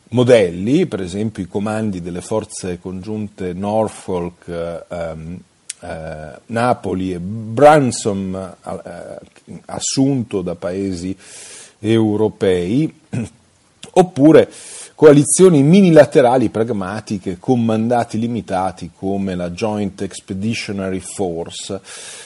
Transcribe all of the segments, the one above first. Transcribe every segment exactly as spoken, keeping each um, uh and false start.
modelli, per esempio i comandi delle forze congiunte Norfolk, ehm, eh, Napoli e Branson, eh, assunto da paesi europei, oppure coalizioni minilaterali pragmatiche con mandati limitati come la Joint Expeditionary Force.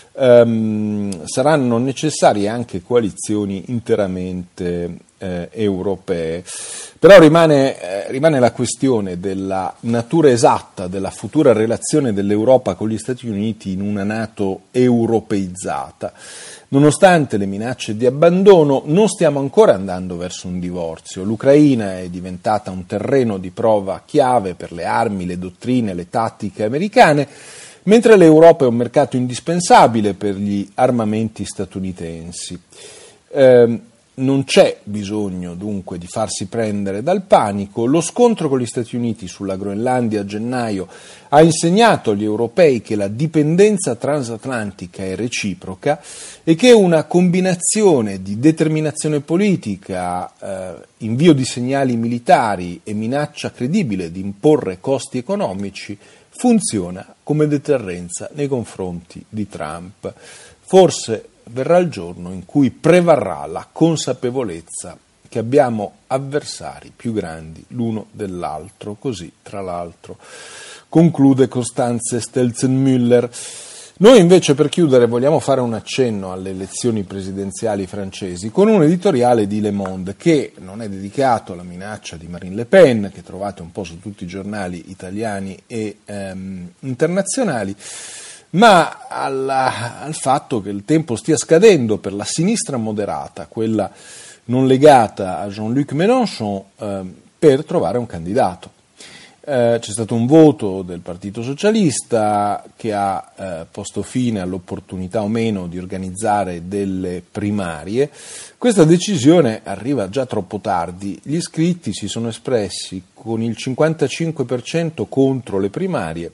Um, saranno necessarie anche coalizioni interamente eh, europee. Però rimane, eh, rimane la questione della natura esatta della futura relazione dell'Europa con gli Stati Uniti in una NATO europeizzata. Nonostante le minacce di abbandono, non stiamo ancora andando verso un divorzio. L'Ucraina è diventata un terreno di prova chiave per le armi, le dottrine, le tattiche americane, mentre l'Europa è un mercato indispensabile per gli armamenti statunitensi. Eh, non c'è bisogno dunque di farsi prendere dal panico. Lo scontro con gli Stati Uniti sulla Groenlandia a gennaio ha insegnato agli europei che la dipendenza transatlantica è reciproca e che una combinazione di determinazione politica, eh, invio di segnali militari e minaccia credibile di imporre costi economici funziona come deterrenza nei confronti di Trump. Forse verrà il giorno in cui prevarrà la consapevolezza che abbiamo avversari più grandi l'uno dell'altro. Così, tra l'altro, conclude Constanze Stelzenmüller. Noi invece, per chiudere, vogliamo fare un accenno alle elezioni presidenziali francesi con un editoriale di Le Monde che non è dedicato alla minaccia di Marine Le Pen, che trovate un po' su tutti i giornali italiani e ehm, internazionali, ma alla, al fatto che il tempo stia scadendo per la sinistra moderata, quella non legata a Jean-Luc Mélenchon, eh, per trovare un candidato. Eh, c'è stato un voto del Partito Socialista che ha eh, posto fine all'opportunità o meno di organizzare delle primarie. Questa decisione arriva già troppo tardi. Gli iscritti si sono espressi con il cinquantacinque per cento contro le primarie.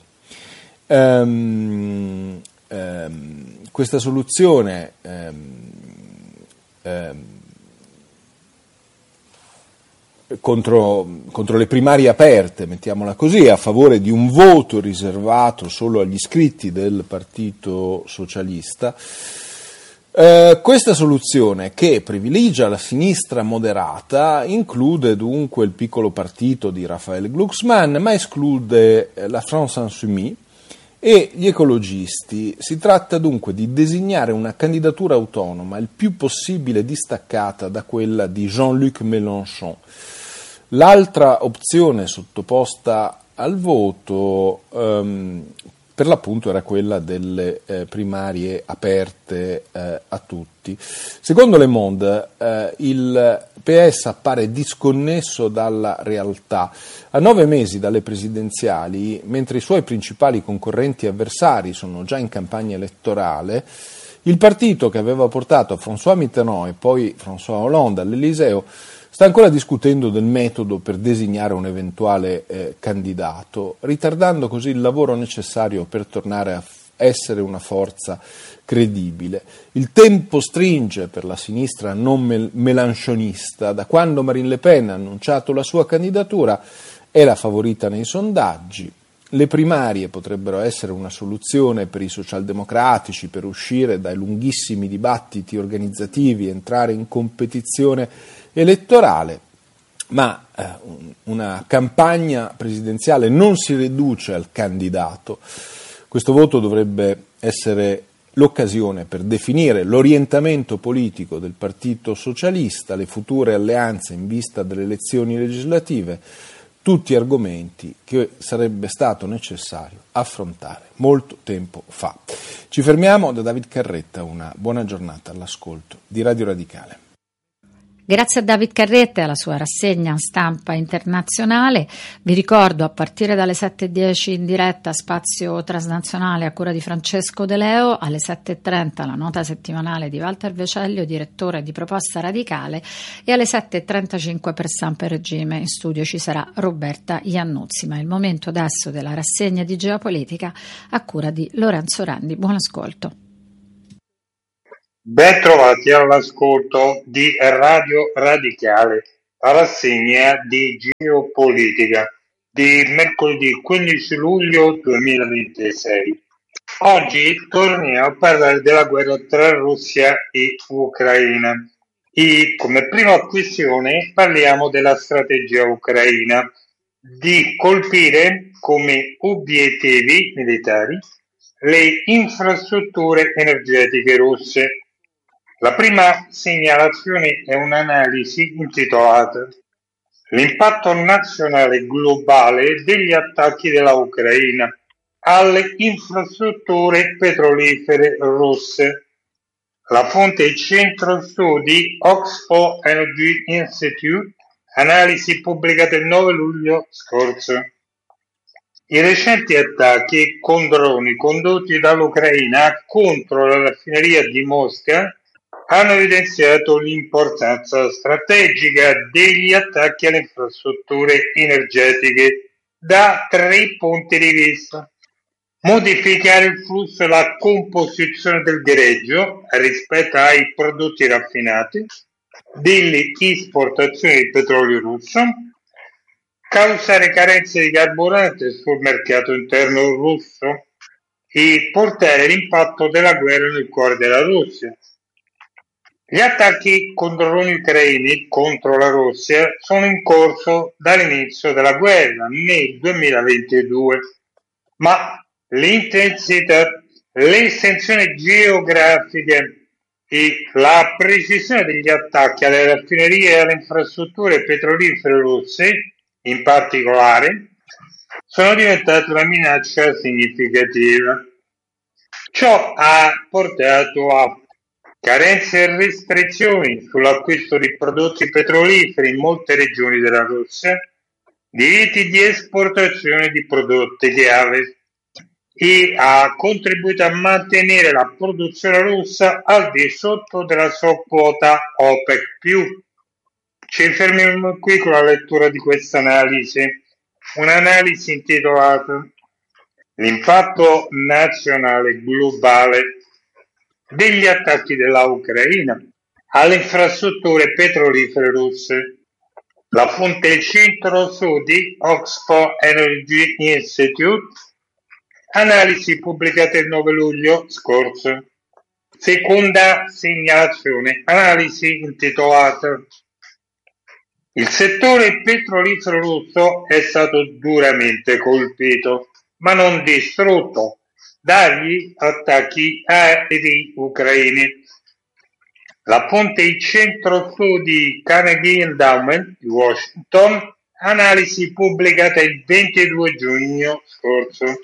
Um, um, questa soluzione um, um, contro, contro le primarie aperte, mettiamola così, a favore di un voto riservato solo agli iscritti del Partito Socialista. Uh, questa soluzione, che privilegia la sinistra moderata, include dunque il piccolo partito di Raphael Glucksmann, ma esclude la France Insoumise e gli ecologisti. Si tratta dunque di designare una candidatura autonoma il più possibile distaccata da quella di Jean-Luc Mélenchon. L'altra opzione sottoposta al voto ehm, per l'appunto era quella delle eh, primarie aperte eh, a tutti. Secondo Le Monde eh, il P S appare disconnesso dalla realtà. A nove mesi dalle presidenziali, mentre i suoi principali concorrenti avversari sono già in campagna elettorale, il partito che aveva portato François Mitterrand e poi François Hollande all'Eliseo sta ancora discutendo del metodo per designare un eventuale eh, candidato, ritardando così il lavoro necessario per tornare a f- essere una forza credibile. Il tempo stringe per la sinistra non mel- melanchonista. Da quando Marine Le Pen ha annunciato la sua candidatura è la favorita nei sondaggi. Le primarie potrebbero essere una soluzione per i socialdemocratici per uscire dai lunghissimi dibattiti organizzativi e entrare in competizione elettorale, ma eh, una campagna presidenziale non si riduce al candidato. Questo voto dovrebbe essere l'occasione per definire l'orientamento politico del Partito Socialista, le future alleanze in vista delle elezioni legislative, tutti argomenti che sarebbe stato necessario affrontare molto tempo fa. Ci fermiamo da David Carretta, una buona giornata all'ascolto di Radio Radicale. Grazie a David Carretta e alla sua rassegna stampa internazionale. Vi ricordo, a partire dalle sette e dieci in diretta Spazio Transnazionale a cura di Francesco De Leo, alle sette e trenta la nota settimanale di Walter Veceglio, direttore di Proposta Radicale, e alle sette e trentacinque per Samper Regime. In studio ci sarà Roberta Iannuzzi, ma è il momento adesso della rassegna di geopolitica a cura di Lorenzo Randi. Buon ascolto. Ben trovati all'ascolto di Radio Radicale, la rassegna di geopolitica di mercoledì quindici luglio duemilaventisei. Oggi torniamo a parlare della guerra tra Russia e Ucraina e come prima questione parliamo della strategia ucraina di colpire come obiettivi militari le infrastrutture energetiche russe. La prima segnalazione è un'analisi intitolata L'impatto nazionale globale degli attacchi della Ucraina alle infrastrutture petrolifere russe. La fonte è Centro Studi Oxford Energy Institute, analisi pubblicata il nove luglio scorso. I recenti attacchi con droni condotti dall'Ucraina contro la raffineria di Mosca hanno evidenziato l'importanza strategica degli attacchi alle infrastrutture energetiche da tre punti di vista. Modificare il flusso e la composizione del greggio rispetto ai prodotti raffinati, delle esportazioni di petrolio russo, causare carenze di carburante sul mercato interno russo e portare l'impatto della guerra nel cuore della Russia. Gli attacchi con droni ucraini contro la Russia sono in corso dall'inizio della guerra nel duemilaventidue, ma l'intensità, l'estensione geografica e la precisione degli attacchi alle raffinerie e alle infrastrutture petrolifere russe, in particolare, sono diventate una minaccia significativa. Ciò ha portato a carenze e restrizioni sull'acquisto di prodotti petroliferi in molte regioni della Russia, divieti di esportazione di prodotti chiave e ha contribuito a mantenere la produzione russa al di sotto della sua quota OPEC più. Ci fermiamo qui con la lettura di questa analisi, un'analisi intitolata L'impatto nazionale globale degli attacchi della Ucraina alle infrastrutture petrolifere russe. La fonte è il Centro Studi Oxford Energy Institute, analisi pubblicata il nove luglio scorso. Seconda segnalazione, analisi intitolata Il settore petrolifero russo è stato duramente colpito, ma non distrutto, dagli attacchi aerei ucraini. La fonte il Centro Studi Carnegie Endowment di Washington, analisi pubblicata il ventidue giugno scorso.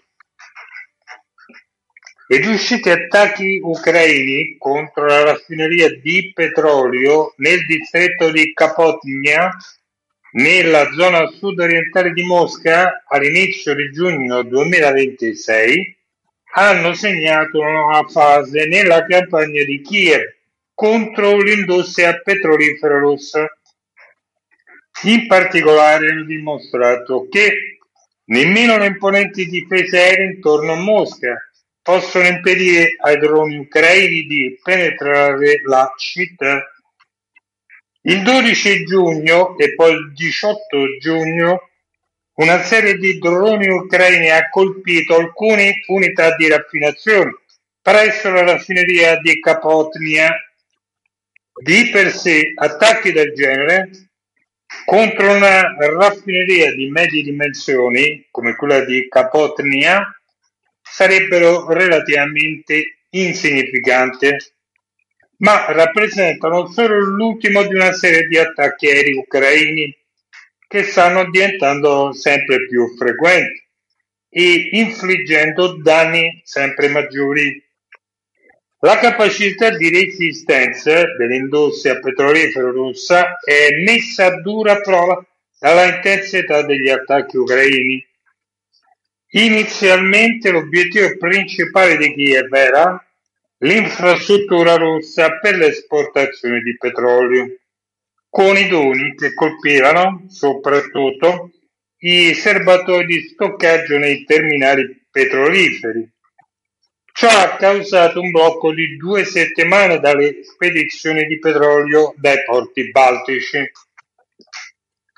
I riusciti attacchi ucraini contro la raffineria di petrolio nel distretto di Kapotnia, nella zona sud-orientale di Mosca, all'inizio di giugno duemilaventisei, hanno segnato una nuova fase nella campagna di Kiev contro l'industria petrolifera russa. In particolare hanno dimostrato che nemmeno le imponenti difese aeree intorno a Mosca possono impedire ai droni ucraini di penetrare la città. Il dodici giugno e poi il diciotto giugno una serie di droni ucraini ha colpito alcune unità di raffinazione presso la raffineria di Kapotnia. Di per sé attacchi del genere contro una raffineria di medie dimensioni come quella di Kapotnia sarebbero relativamente insignificanti, ma rappresentano solo l'ultimo di una serie di attacchi aerei ucraini che stanno diventando sempre più frequenti e infliggendo danni sempre maggiori. La capacità di resistenza dell'industria petrolifera russa è messa a dura prova dalla intensità degli attacchi ucraini. Inizialmente l'obiettivo principale di Kiev era l'infrastruttura russa per l'esportazione di petrolio, con i droni che colpivano soprattutto i serbatoi di stoccaggio nei terminali petroliferi. Ciò ha causato un blocco di due settimane dalle spedizioni di petrolio dai porti baltici.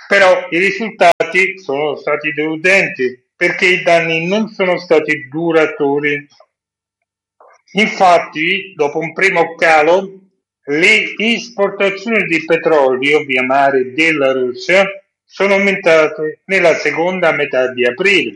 Però i risultati sono stati deludenti perché i danni non sono stati duraturi. Infatti, dopo un primo calo, le esportazioni di petrolio via mare della Russia sono aumentate nella seconda metà di aprile.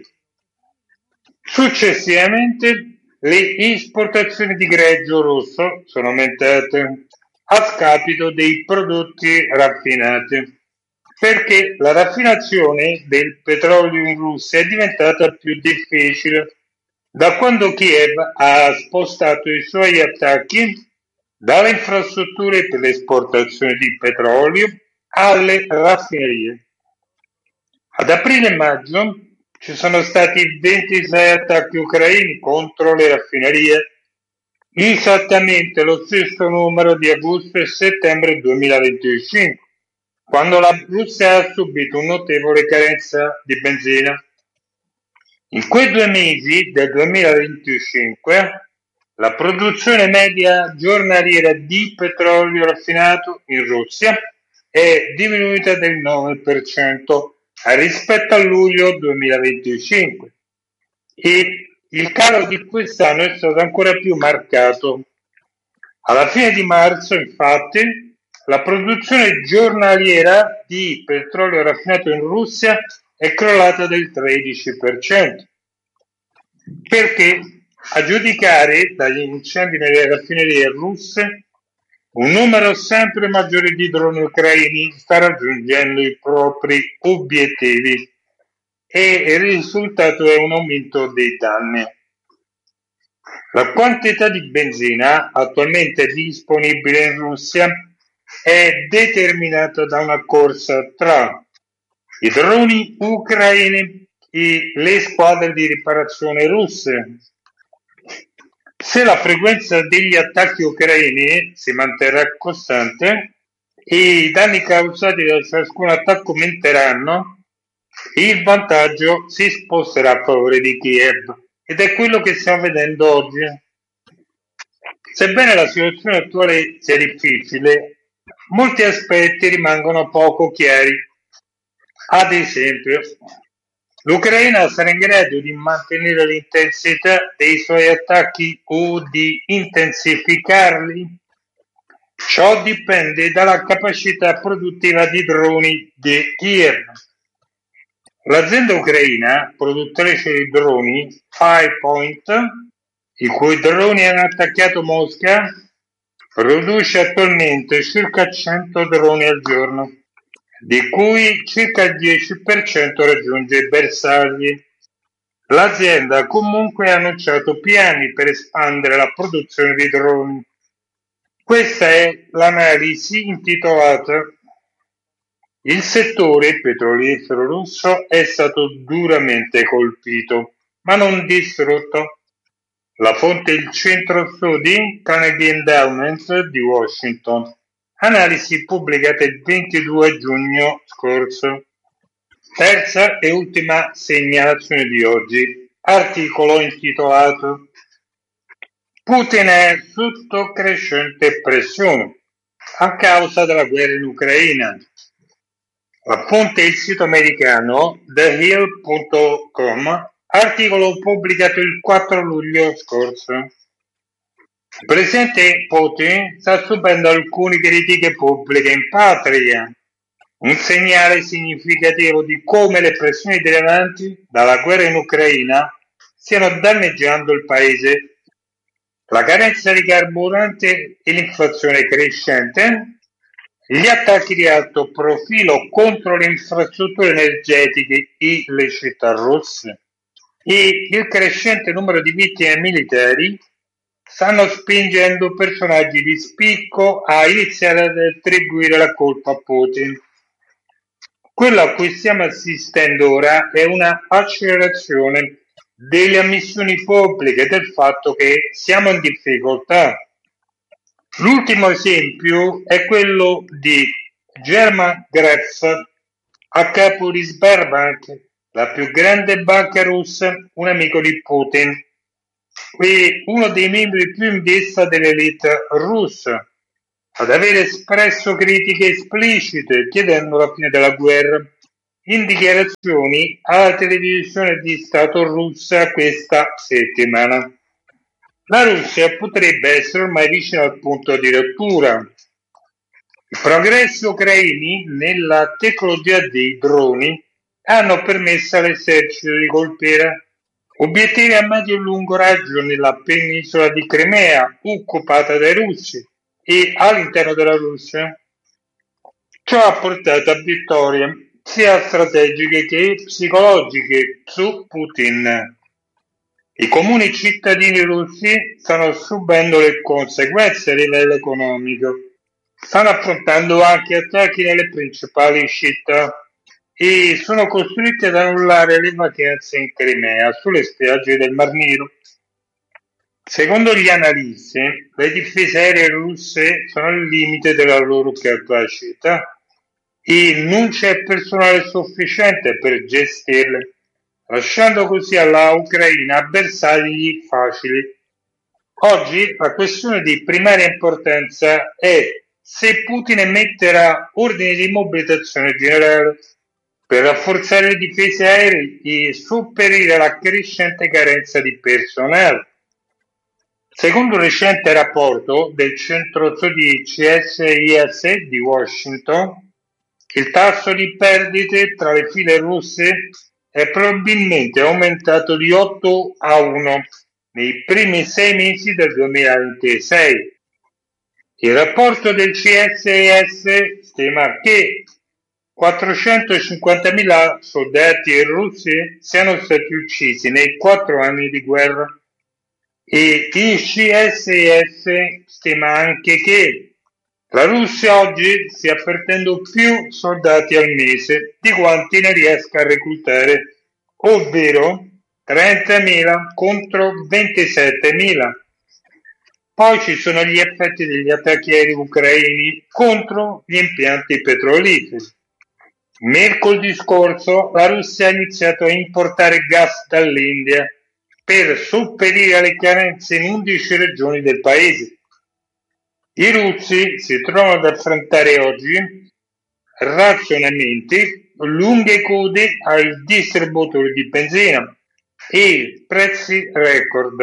Successivamente, le esportazioni di greggio rosso sono aumentate a scapito dei prodotti raffinati, perché la raffinazione del petrolio in Russia è diventata più difficile da quando Kiev ha spostato i suoi attacchi dalle infrastrutture per l'esportazione di petrolio alle raffinerie. Ad aprile e maggio ci sono stati ventisei attacchi ucraini contro le raffinerie, esattamente lo stesso numero di agosto e settembre duemilaventicinque, quando la Russia ha subito un notevole carenza di benzina. In quei due mesi del duemilaventicinque la produzione media giornaliera di petrolio raffinato in Russia è diminuita del nove per cento rispetto a luglio duemilaventicinque e il calo di quest'anno è stato ancora più marcato. Alla fine di marzo, infatti, la produzione giornaliera di petrolio raffinato in Russia è crollata del tredici per cento, perché a giudicare dagli incendi nelle raffinerie russe un numero sempre maggiore di droni ucraini sta raggiungendo i propri obiettivi e il risultato è un aumento dei danni. La quantità di benzina attualmente disponibile in Russia è determinata da una corsa tra i droni ucraini e le squadre di riparazione russe. Se la frequenza degli attacchi ucraini si manterrà costante e i danni causati da ciascun attacco aumenteranno, il vantaggio si sposterà a favore di Kiev ed è quello che stiamo vedendo oggi. Sebbene la situazione attuale sia difficile, molti aspetti rimangono poco chiari. Ad esempio, l'Ucraina sarà in grado di mantenere l'intensità dei suoi attacchi o di intensificarli? Ciò dipende dalla capacità produttiva di droni di Kiev. L'azienda ucraina, produttrice di droni, Firepoint, i cui droni hanno attaccato Mosca, produce attualmente circa cento droni al giorno, di cui circa il dieci per cento raggiunge i bersagli. L'azienda comunque ha annunciato piani per espandere la produzione di droni. Questa è l'analisi intitolata "Il settore petrolifero russo è stato duramente colpito, ma non distrutto". La fonte è il Centro Studi Carnegie Endowment di Washington. Analisi pubblicata il ventidue giugno scorso. Terza e ultima segnalazione di oggi. Articolo intitolato "Putin è sotto crescente pressione a causa della guerra in Ucraina". La fonte è il sito americano the hill punto com, articolo pubblicato il quattro luglio scorso. Il presidente Putin sta subendo alcune critiche pubbliche in patria, un segnale significativo di come le pressioni derivanti dalla guerra in Ucraina stiano danneggiando il paese. La carenza di carburante e l'inflazione crescente, gli attacchi di alto profilo contro le infrastrutture energetiche e le città russe e il crescente numero di vittime militari stanno spingendo personaggi di spicco a iniziare ad attribuire la colpa a Putin. Quello a cui stiamo assistendo ora è una accelerazione delle ammissioni pubbliche del fatto che siamo in difficoltà. L'ultimo esempio è quello di German Grefs, a capo di Sberbank, la più grande banca russa, un amico di Putin, e uno dei membri più in vista dell'elite russa, ad aver espresso critiche esplicite chiedendo la fine della guerra in dichiarazioni alla televisione di Stato russa questa settimana. La Russia potrebbe essere ormai vicina al punto di rottura. I progressi ucraini nella tecnologia dei droni hanno permesso all'esercito di colpire obiettivi a medio e lungo raggio nella penisola di Crimea, occupata dai russi, e all'interno della Russia. Ciò ha portato a vittorie sia strategiche che psicologiche su Putin. I comuni cittadini russi stanno subendo le conseguenze a livello economico, stanno affrontando anche attacchi nelle principali città e sono costretti ad annullare le vacanze in Crimea, sulle spiagge del Mar Nero. Secondo gli analisti, le difese aeree russe sono al limite della loro capacità e non c'è personale sufficiente per gestirle, lasciando così alla Ucraina bersagli facili. Oggi la questione di primaria importanza è se Putin metterà ordini di mobilitazione generale per rafforzare le difese aeree e sopperire la crescente carenza di personale. Secondo un recente rapporto del centro studi C S I S di Washington, il tasso di perdite tra le file russe è probabilmente aumentato di otto a uno nei primi sei mesi del duemilaventisei. Il rapporto del C S I S stima che quattrocentocinquantamila soldati russi siano stati uccisi nei quattro anni di guerra e il C S I S stima anche che la Russia oggi stia perdendo più soldati al mese di quanti ne riesca a reclutare, ovvero trentamila contro ventisettemila. Poi ci sono gli effetti degli attacchi aerei ucraini contro gli impianti petroliferi. Mercoledì scorso la Russia ha iniziato a importare gas dall'India per sopperire alle carenze in undici regioni del paese. I russi si trovano ad affrontare oggi razionamenti, lunghe code ai distributori di benzina e prezzi record.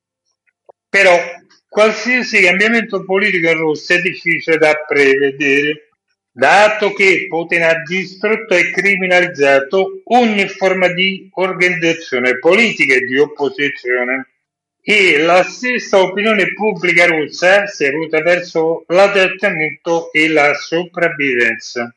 Però qualsiasi cambiamento politico in Russia è difficile da prevedere, dato che Putin ha distrutto e criminalizzato ogni forma di organizzazione politica e di opposizione. E la stessa opinione pubblica russa si è evoluta verso l'adattamento e la sopravvivenza.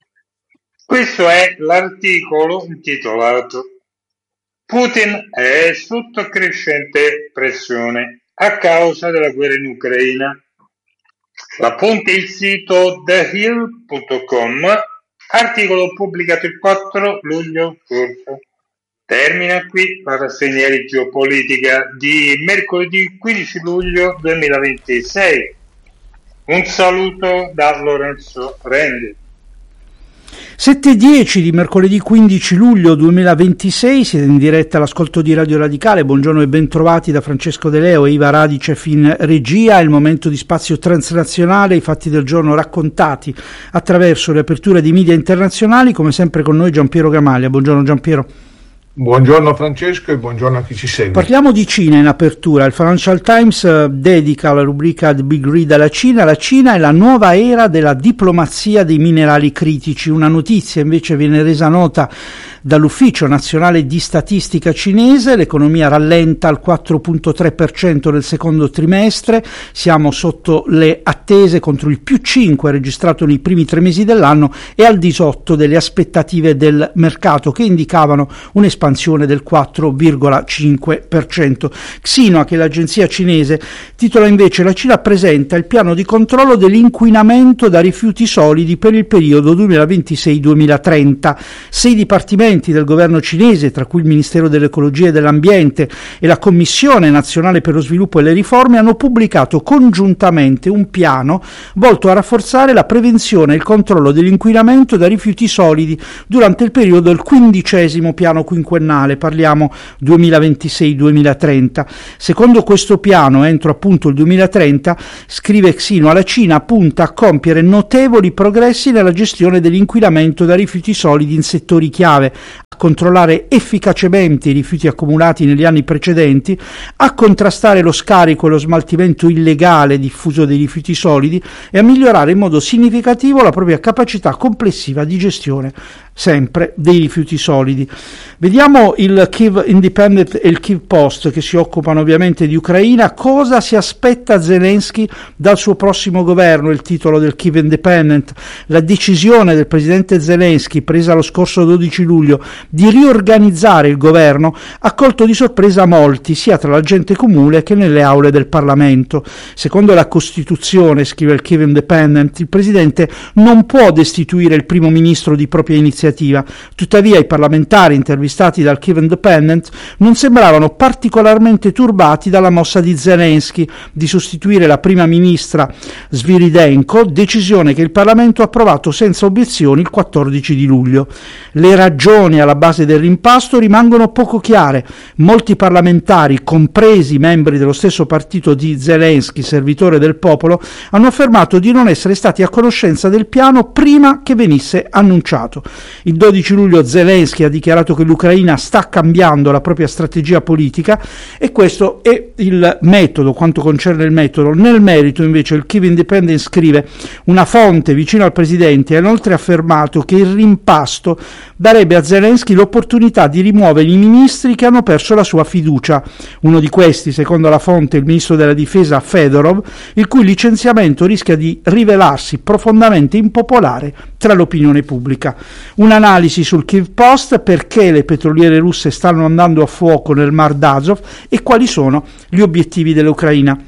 Questo è l'articolo intitolato Putin è sotto crescente pressione a causa della guerra in Ucraina. La fonte è il sito the hill punto com, articolo pubblicato il quattro luglio scorso. Termina qui la rassegna di geopolitica di mercoledì quindici luglio duemilaventisei. Un saluto da Lorenzo Rendi. sette e dieci di mercoledì quindici luglio duemilaventisei, siete in diretta all'ascolto di Radio Radicale. Buongiorno e bentrovati da Francesco De Leo e Iva Radicev in regia. È il momento di spazio transnazionale, i fatti del giorno raccontati attraverso le aperture di media internazionali. Come sempre con noi Giampiero Gramaglia. Buongiorno Giampiero. Buongiorno Francesco e buongiorno a chi ci segue. Parliamo di Cina in apertura. Il Financial Times eh, dedica la rubrica The Big Read alla Cina. La Cina è la nuova era della diplomazia dei minerali critici. Una notizia invece viene resa nota dall'Ufficio Nazionale di Statistica cinese. L'economia rallenta al quattro virgola tre per cento nel secondo trimestre. Siamo sotto le attese contro il più cinque registrato nei primi tre mesi dell'anno e al di sotto delle aspettative del mercato che indicavano un'espansione del quattro virgola cinque per cento. Xinhua, che è l'agenzia cinese, titola invece: la Cina presenta il piano di controllo dell'inquinamento da rifiuti solidi per il periodo duemilaventisei duemilatrenta. Sei dipartimenti dipendenti del governo cinese, tra cui il Ministero dell'Ecologia e dell'Ambiente e la Commissione Nazionale per lo Sviluppo e le Riforme, hanno pubblicato congiuntamente un piano volto a rafforzare la prevenzione e il controllo dell'inquinamento da rifiuti solidi durante il periodo del quindicesimo piano quinquennale, parliamo duemilaventisei duemilatrenta. Secondo questo piano, entro appunto il duemilatrenta, scrive Xinhua, la Cina punta a compiere notevoli progressi nella gestione dell'inquinamento da rifiuti solidi in settori chiave, a controllare efficacemente i rifiuti accumulati negli anni precedenti, a contrastare lo scarico e lo smaltimento illegale diffuso dei rifiuti solidi e a migliorare in modo significativo la propria capacità complessiva di gestione sempre dei rifiuti solidi. Vediamo il Kyiv Independent e il Kyiv Post, che si occupano ovviamente di Ucraina. Cosa si aspetta Zelensky dal suo prossimo governo? Il titolo del Kyiv Independent: la decisione del presidente Zelensky, presa lo scorso dodici luglio, di riorganizzare il governo ha colto di sorpresa molti, sia tra la gente comune che nelle aule del Parlamento. Secondo la Costituzione, scrive il Kyiv Independent, il presidente non può destituire il primo ministro di propria iniziativa. Tuttavia i parlamentari intervistati dal Kyiv Independent non sembravano particolarmente turbati dalla mossa di Zelensky di sostituire la prima ministra Sviridenko, decisione che il Parlamento ha approvato senza obiezioni il quattordici di luglio. Le ragioni alla base del rimpasto rimangono poco chiare. Molti parlamentari, compresi membri dello stesso partito di Zelensky, servitore del popolo, hanno affermato di non essere stati a conoscenza del piano prima che venisse annunciato. Il dodici luglio Zelensky ha dichiarato che l'Ucraina sta cambiando la propria strategia politica e questo è il metodo, quanto concerne il metodo. Nel merito invece il Kyiv Independent scrive: una fonte vicino al presidente ha inoltre affermato che il rimpasto darebbe a Zelensky l'opportunità di rimuovere i ministri che hanno perso la sua fiducia. Uno di questi, secondo la fonte, il ministro della difesa Fedorov, il cui licenziamento rischia di rivelarsi profondamente impopolare tra l'opinione pubblica. Un'analisi sul Kyiv Post: perché le petroliere russe stanno andando a fuoco nel Mar d'Azov e quali sono gli obiettivi dell'Ucraina.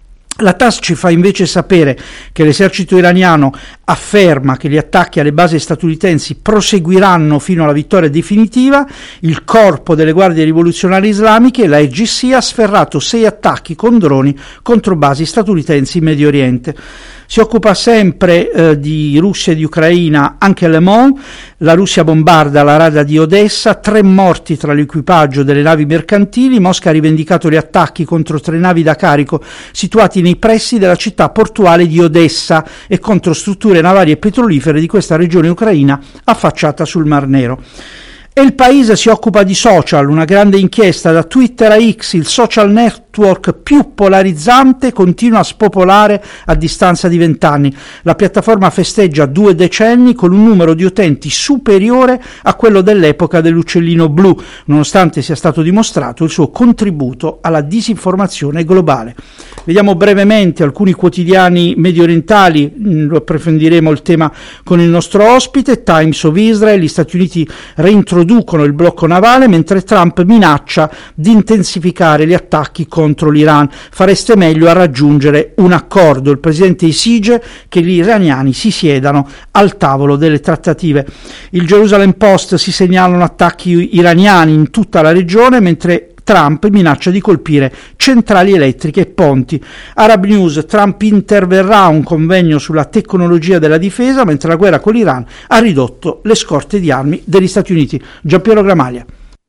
La T A S ci fa invece sapere che l'esercito iraniano afferma che gli attacchi alle basi statunitensi proseguiranno fino alla vittoria definitiva. Il corpo delle guardie rivoluzionarie islamiche, la I G C, ha sferrato sei attacchi con droni contro basi statunitensi in Medio Oriente. Si occupa sempre eh, di Russia e di Ucraina anche Le Monde. La Russia bombarda la rada di Odessa, tre morti tra l'equipaggio delle navi mercantili. Mosca ha rivendicato gli attacchi contro tre navi da carico situati nei pressi della città portuale di Odessa e contro strutture navali e petrolifere di questa regione ucraina affacciata sul Mar Nero. E il Paese si occupa di social, una grande inchiesta da Twitter a X, il social network più polarizzante continua a spopolare a distanza di vent'anni. La piattaforma festeggia due decenni con un numero di utenti superiore a quello dell'epoca dell'uccellino blu, nonostante sia stato dimostrato il suo contributo alla disinformazione globale. Vediamo brevemente alcuni quotidiani mediorientali, lo approfondiremo il tema con il nostro ospite. Times of Israel: gli Stati Uniti reintroducono il blocco navale mentre Trump minaccia di intensificare gli attacchi contro l'Iran. Fareste meglio a raggiungere un accordo. Il presidente esige che gli iraniani si siedano al tavolo delle trattative. Il Jerusalem Post: si segnalano attacchi iraniani in tutta la regione mentre Trump minaccia di colpire centrali elettriche e ponti. Arab News: Trump interverrà a un convegno sulla tecnologia della difesa mentre la guerra con l'Iran ha ridotto le scorte di armi degli Stati Uniti. Giampiero Gramaglia.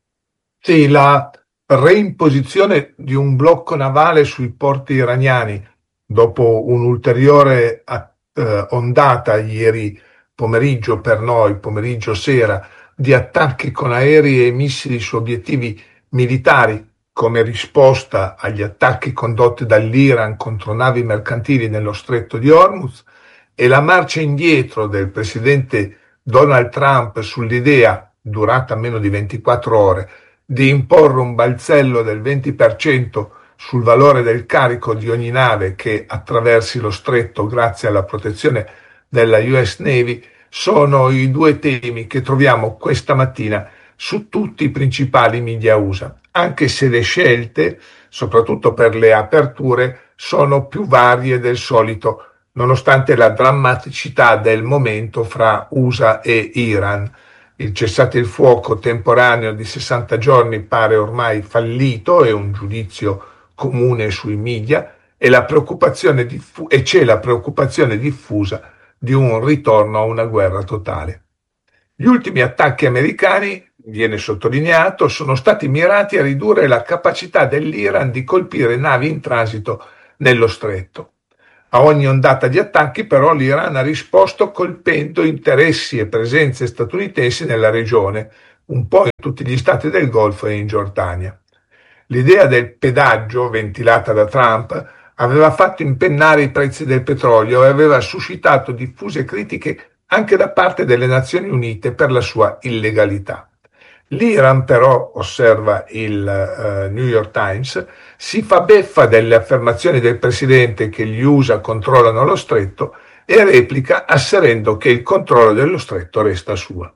Sì, la reimposizione di un blocco navale sui porti iraniani dopo un'ulteriore eh, ondata ieri pomeriggio per noi, pomeriggio sera, di attacchi con aerei e missili su obiettivi militari come risposta agli attacchi condotti dall'Iran contro navi mercantili nello stretto di Hormuz, e la marcia indietro del presidente Donald Trump sull'idea, durata meno di ventiquattro ore, di imporre un balzello del venti per cento sul valore del carico di ogni nave che attraversi lo stretto grazie alla protezione della U S Navy, sono i due temi che troviamo questa mattina su tutti i principali media U S A, anche se le scelte, soprattutto per le aperture, sono più varie del solito, nonostante la drammaticità del momento fra U S A e Iran. Il cessate il fuoco temporaneo di sessanta giorni pare ormai fallito, è un giudizio comune sui media, e, la preoccupazione diffu- e c'è la preoccupazione diffusa di un ritorno a una guerra totale. Gli ultimi attacchi americani, viene sottolineato, sono stati mirati a ridurre la capacità dell'Iran di colpire navi in transito nello stretto. A ogni ondata di attacchi però l'Iran ha risposto colpendo interessi e presenze statunitensi nella regione, un po' in tutti gli stati del Golfo e in Giordania. L'idea del pedaggio, ventilata da Trump, aveva fatto impennare i prezzi del petrolio e aveva suscitato diffuse critiche anche da parte delle Nazioni Unite per la sua illegalità. L'Iran però, osserva il uh, New York Times, si fa beffa delle affermazioni del presidente che gli U S A controllano lo stretto e replica asserendo che il controllo dello stretto resta sua.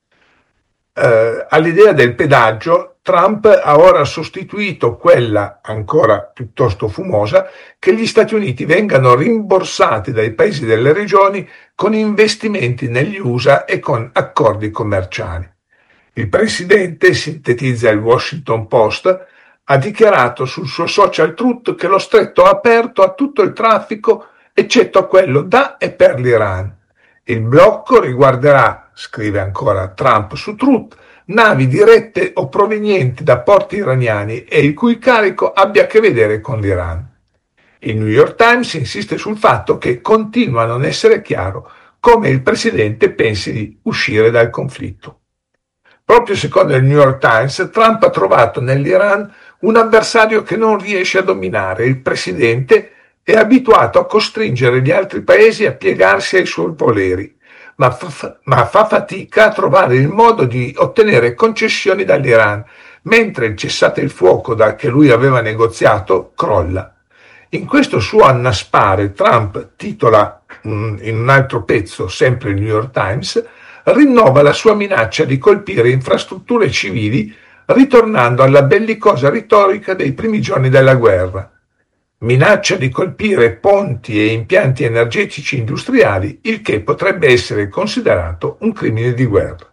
Uh, all'idea del pedaggio, Trump ha ora sostituito quella, ancora piuttosto fumosa, che gli Stati Uniti vengano rimborsati dai paesi delle regioni con investimenti negli U S A e con accordi commerciali. Il presidente, sintetizza il Washington Post, ha dichiarato sul suo social Truth che lo stretto è aperto a tutto il traffico eccetto a quello da e per l'Iran. Il blocco riguarderà, scrive ancora Trump su Truth, navi dirette o provenienti da porti iraniani e il cui carico abbia a che vedere con l'Iran. Il New York Times insiste sul fatto che continua a non essere chiaro come il presidente pensi di uscire dal conflitto. Proprio secondo il New York Times, Trump ha trovato nell'Iran un avversario che non riesce a dominare. Il presidente è abituato a costringere gli altri paesi a piegarsi ai suoi voleri, ma fa, ma fa fatica a trovare il modo di ottenere concessioni dall'Iran, mentre il cessate il fuoco da che lui aveva negoziato crolla. In questo suo annaspare, Trump titola mh, in un altro pezzo, sempre il New York Times, rinnova la sua minaccia di colpire infrastrutture civili ritornando alla bellicosa retorica dei primi giorni della guerra. Minaccia di colpire ponti e impianti energetici industriali, il che potrebbe essere considerato un crimine di guerra.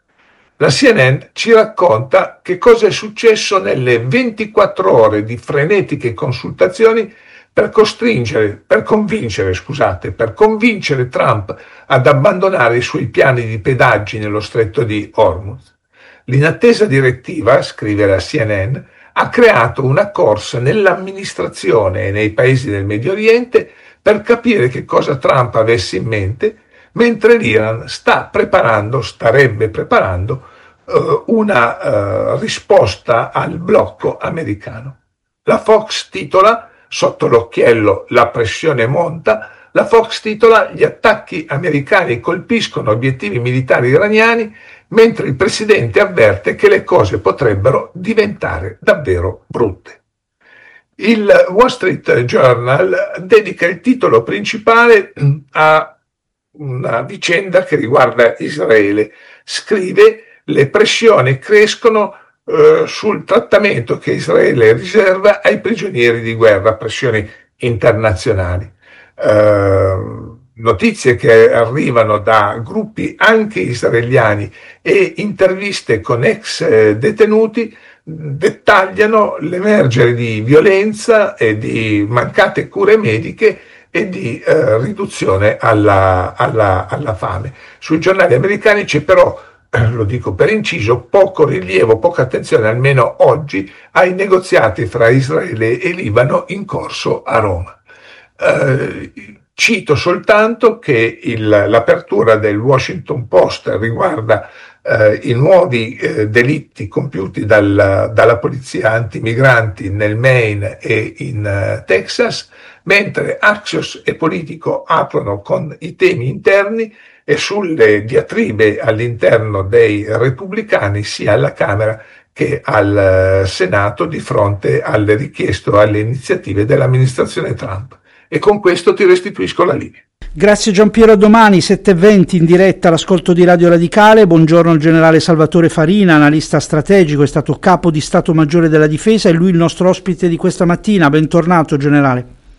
La C N N ci racconta che cosa è successo nelle ventiquattro ore di frenetiche consultazioni per costringere, per convincere, scusate, per convincere Trump ad abbandonare i suoi piani di pedaggi nello stretto di Hormuz. L'inattesa direttiva, scrive la C N N, ha creato una corsa nell'amministrazione e nei paesi del Medio Oriente per capire che cosa Trump avesse in mente, mentre l'Iran sta preparando, starebbe preparando, uh, una uh, risposta al blocco americano. La Fox titola, sotto l'occhiello la pressione monta, la Fox titola gli attacchi americani colpiscono obiettivi militari iraniani, mentre il presidente avverte che le cose potrebbero diventare davvero brutte. Il Wall Street Journal dedica il titolo principale a una vicenda che riguarda Israele. Scrive: le pressioni crescono eh, sul trattamento che Israele riserva ai prigionieri di guerra, pressioni internazionali. Eh, notizie che arrivano da gruppi anche israeliani e interviste con ex eh, detenuti dettagliano l'emergere di violenza e di mancate cure mediche e di eh, riduzione alla, alla, alla fame. Sui giornali americani c'è però, eh, lo dico per inciso, poco rilievo, poca attenzione, almeno oggi, ai negoziati fra Israele e Libano in corso a Roma. Eh, cito soltanto che il, l'apertura del Washington Post riguarda eh, i nuovi eh, delitti compiuti dal, dalla polizia antimigranti nel Maine e in uh, Texas, mentre Axios e Politico aprono con i temi interni e sulle diatribe all'interno dei repubblicani sia alla Camera che al Senato di fronte alle richieste o alle iniziative dell'amministrazione Trump. E con questo ti restituisco la linea. Grazie Giampiero, domani sette e venti in diretta all'ascolto di Radio Radicale. Buongiorno al generale Salvatore Farina, analista strategico, è stato capo di Stato Maggiore della Difesa e lui il nostro ospite di questa mattina. Bentornato generale.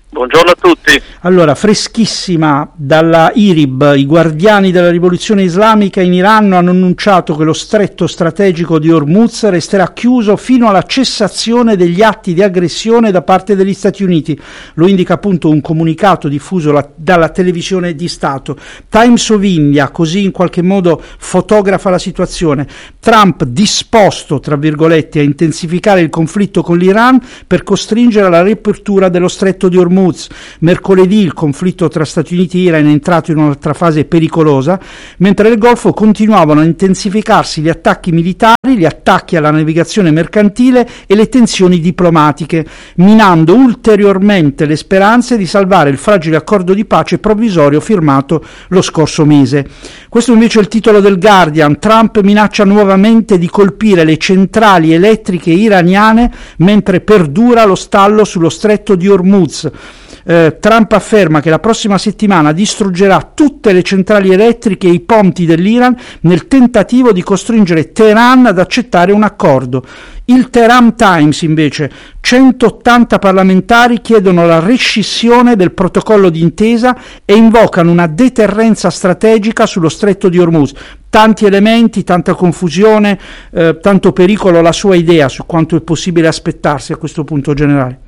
Buongiorno a tutti. Allora, freschissima dalla I R I B, i guardiani della rivoluzione islamica in Iran hanno annunciato che lo stretto strategico di Hormuz resterà chiuso fino alla cessazione degli atti di aggressione da parte degli Stati Uniti. Lo indica appunto un comunicato diffuso la, dalla televisione di Stato. Times of India così in qualche modo fotografa la situazione. Trump disposto, tra virgolette, a intensificare il conflitto con l'Iran per costringere alla riapertura dello stretto di Hormuz. Mercoledì il conflitto tra Stati Uniti e Iran è entrato in un'altra fase pericolosa, mentre nel Golfo continuavano a intensificarsi gli attacchi militari, gli attacchi alla navigazione mercantile e le tensioni diplomatiche, minando ulteriormente le speranze di salvare il fragile accordo di pace provvisorio firmato lo scorso mese. Questo invece è il titolo del Guardian. Trump minaccia nuovamente di colpire le centrali elettriche iraniane mentre perdura lo stallo sullo stretto di Hormuz. Eh, Trump afferma che la prossima settimana distruggerà tutte le centrali elettriche e i ponti dell'Iran nel tentativo di costringere Teheran ad accettare un accordo. Il Tehran Times invece, centottanta parlamentari chiedono la rescissione del protocollo d'intesa e invocano una deterrenza strategica sullo stretto di Hormuz. Tanti elementi, tanta confusione, eh, tanto pericolo. La sua idea su quanto è possibile aspettarsi a questo punto, generale?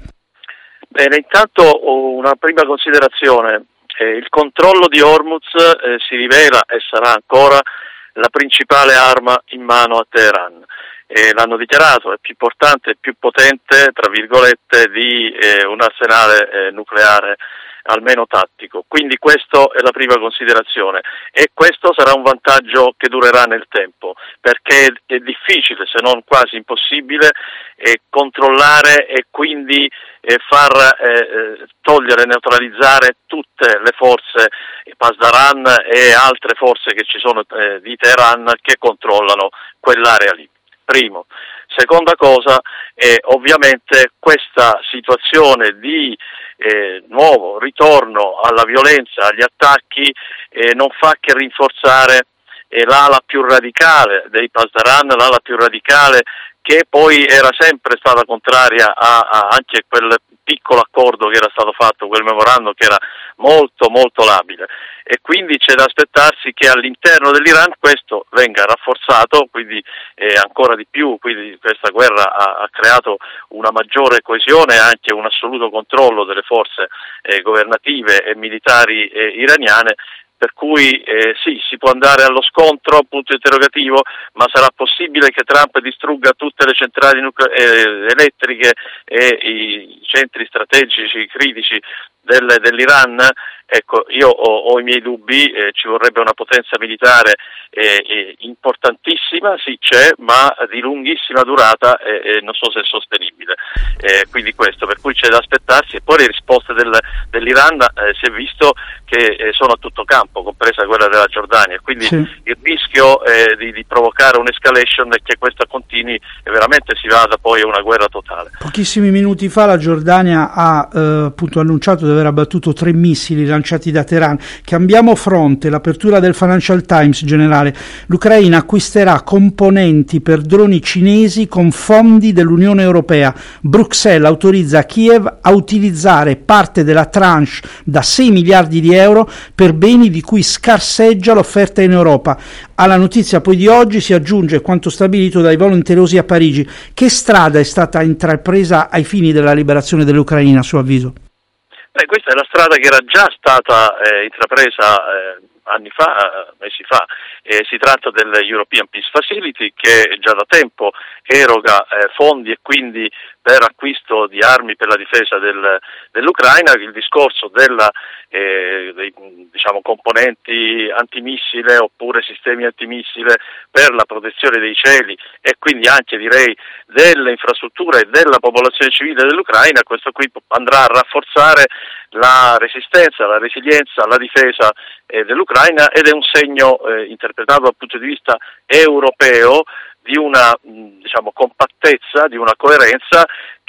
Bene, intanto una prima considerazione. Eh, il controllo di Hormuz eh, si rivela e sarà ancora la principale arma in mano a Teheran. Eh, l'hanno dichiarato, è più importante e più potente, tra virgolette, di eh, un arsenale eh, nucleare almeno tattico. Quindi questa è la prima considerazione e questo sarà un vantaggio che durerà nel tempo, perché è difficile, se non quasi impossibile, eh, controllare e quindi eh, far eh, togliere, neutralizzare tutte le forze Pasdaran e altre forze che ci sono eh, di Teheran che controllano quell'area lì. Primo. Seconda cosa, eh, ovviamente questa situazione di eh, nuovo ritorno alla violenza, agli attacchi, eh, non fa che rinforzare eh, l'ala più radicale dei Pasdaran, l'ala più radicale che poi era sempre stata contraria a, a anche quel piccolo accordo che era stato fatto, quel memorandum che era molto molto labile, e quindi c'è da aspettarsi che all'interno dell'Iran questo venga rafforzato, quindi eh, ancora di più, quindi questa guerra ha, ha creato una maggiore coesione e anche un assoluto controllo delle forze eh, governative e militari eh, iraniane. Per cui eh, sì, si può andare allo scontro, punto interrogativo, ma sarà possibile che Trump distrugga tutte le centrali nucle- eh, elettriche e i centri strategici critici del, dell'Iran? Ecco, io ho, ho i miei dubbi, eh, ci vorrebbe una potenza militare eh, eh, importantissima, sì c'è, ma di lunghissima durata e eh, non so se è sostenibile. Eh, quindi questo, per cui c'è da aspettarsi, e poi le risposte del, dell'Iran eh, si è visto che eh, sono a tutto campo, compresa quella della Giordania, quindi sì. Il rischio eh, di, di provocare un'escalation è che questa continui e veramente si vada poi a una guerra totale. Pochissimi minuti fa la Giordania ha eh, appunto annunciato di aver abbattuto tre missili lanciati da Teheran. Cambiamo fronte, l'apertura del Financial Times, generale. L'Ucraina acquisterà componenti per droni cinesi con fondi dell'Unione Europea. Bruxelles autorizza Kiev a utilizzare parte della tranche da sei miliardi di euro per beni di cui scarseggia l'offerta in Europa. Alla notizia poi di oggi si aggiunge quanto stabilito dai volonterosi a Parigi. Che strada è stata intrapresa ai fini della liberazione dell'Ucraina, a suo avviso? Beh, questa è la strada che era già stata eh, intrapresa eh, anni fa, mesi fa. Eh, si tratta dell'European Peace Facility, che già da tempo eroga eh, fondi e quindi per acquisto di armi per la difesa del, dell'Ucraina. Il discorso della, eh, dei diciamo, componenti antimissile oppure sistemi antimissile per la protezione dei cieli e quindi anche direi delle infrastrutture e della popolazione civile dell'Ucraina, questo qui andrà a rafforzare la resistenza, la resilienza, la difesa eh, dell'Ucraina, ed è un segno eh, interpretato dal punto di vista europeo di una diciamo compattezza, di una coerenza